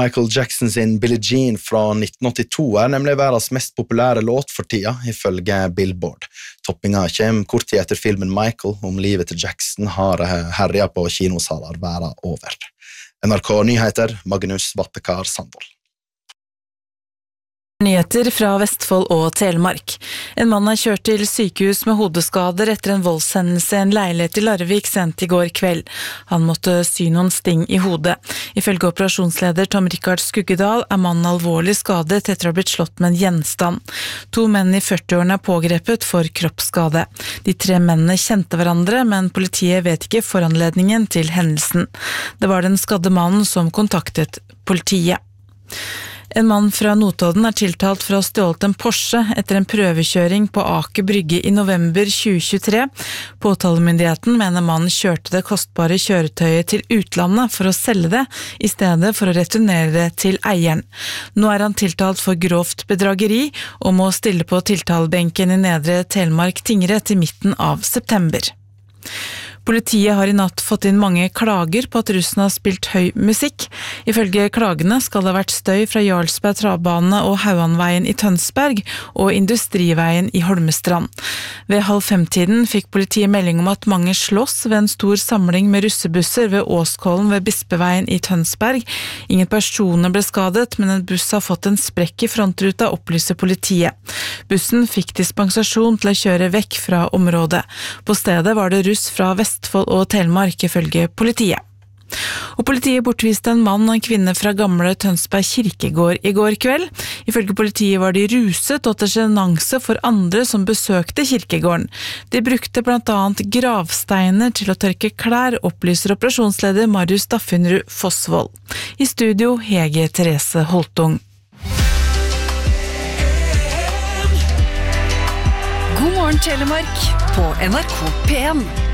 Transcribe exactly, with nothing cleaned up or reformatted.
Michael Jackson sin Billie Jean fra nitten åttito er nemlig verdens mest populære låt for tida, ifølge Billboard. Toppinga kommer kort tid etter filmen Michael om livet til Jackson har herjet på kinosaler verden over. N R K Nyheter, Magnus Vattekar Sandvold. Nyheter fra Vestfold og Telemark. En mann er kjørt til sykehus med hodeskader etter en voldshendelse i en leilighet i Larvik sent i går kveld. Han måtte sy noen sting i hodet. Ifølge operasjonsleder Tom Rikard Skuggedal er mannen alvorlig skadet etter å ha blitt slått med en gjenstand. To menn i førtiårene er pågrepet for kroppsskade. De tre mennene kjente hverandre, men politiet vet ikke foranledningen til hendelsen. Det var den skadde mannen som kontaktet politiet. En mann fra Notodden er tiltalt for å ha stjålet en Porsche etter en prøvekjøring på Aker Brygge i november tjue tjuetre. Påtalemyndigheten mener mannen kjørte det kostbare kjøretøyet til utlandet for å selge det, i stedet for å returnere det til eieren. Nå er han tiltalt for grovt bedrageri og må stille på tiltalebenken i Nedre Telemark tingrett i midten av september. Politiet har i natt fått inn mange klager på at russen har spilt høy musikk. Ifølge klagene skal det ha vært støy fra Jarlsberg travbane og Hauanveien i Tønsberg og Industriveien i Holmestrand. Ved halv fem-tiden fikk politiet melding om at mange slåss ved en stor samling med russebusser ved Åskollen ved Bispeveien i Tønsberg. Ingen personer ble skadet, men en buss har fått en sprekk i frontruta, opplyser politiet. Bussen fikk dispensasjon til å kjøre vekk fra området. På stedet var det russ fra Vestfold og Telemark, ifølge politiet. Og politiet bortviste en mann og en kvinne fra gamle Tønsberg kirkegård i går kveld. Ifølge politiet var de ruset og til sjenanse for andre som besøkte kirkegården. De brukte blant annet gravsteiner til å tørke klær, opplyser operasjonsleder Marius Daffinrud Fossvold. I studio Hege Therese Holtung. God morgen Telemark på N R K P en.